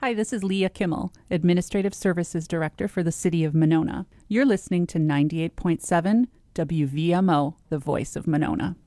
Hi, this is Leah Kimmel, Administrative Services Director for the City of Monona. You're listening to 98.7 WVMO, the voice of Monona.